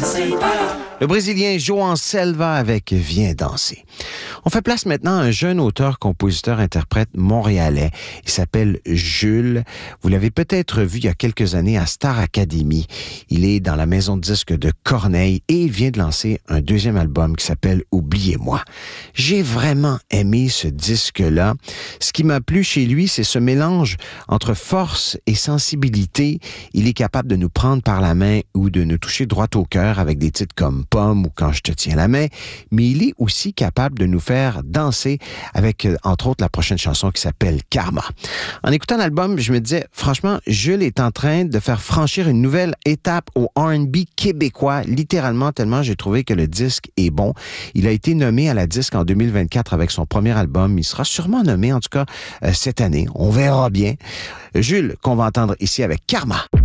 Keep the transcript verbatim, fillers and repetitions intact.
Le Brésilien João Selva avec Viens danser. On fait place maintenant à un jeune auteur, compositeur, interprète montréalais. Il s'appelle Jules. Vous l'avez peut-être vu il y a quelques années à Star Academy. Il est dans la maison de disques de Corneille et il vient de lancer un deuxième album qui s'appelle Oubliez-moi. J'ai vraiment aimé ce disque-là. Ce qui m'a plu chez lui, c'est ce mélange entre force et sensibilité. Il est capable de nous prendre par la main ou de nous toucher droit au cœur avec des titres comme Pomme ou Quand je te tiens la main, mais il est aussi capable de nous faire danser avec, entre autres, la prochaine chanson qui s'appelle Karma. En écoutant l'album, je me disais, franchement, Jules est en train de faire franchir une nouvelle étape au R and B québécois, littéralement, tellement j'ai trouvé que le disque est bon. Il a été nommé à la disque en deux mille vingt-quatre avec son premier album. Il sera sûrement nommé, en tout cas, euh, cette année. On verra bien. Jules, qu'on va entendre ici avec Karma.